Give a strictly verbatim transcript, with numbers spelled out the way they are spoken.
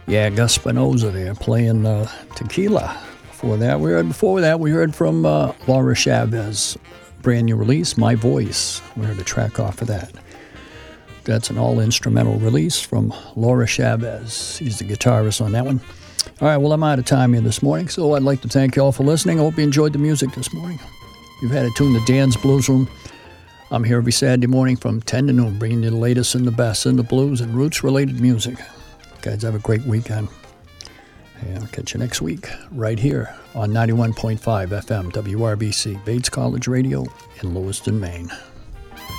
Yeah, Gus Spinoza there playing uh, Tequila. Before that, we heard before that we heard from uh, Laura Chavez, brand new release, My Voice. We heard a track off of that. That's an all-instrumental release from Laura Chavez. He's the guitarist on that one. All right, well, I'm out of time here this morning, so I'd like to thank you all for listening. I hope you enjoyed the music this morning. You've had it tuned to Dan's Blues Room. I'm here every Saturday morning from ten to noon, bringing you the latest and the best in the blues and roots-related music. Guys, have a great weekend. And I'll catch you next week right here on ninety-one point five F M W R B C, Bates College Radio in Lewiston, Maine.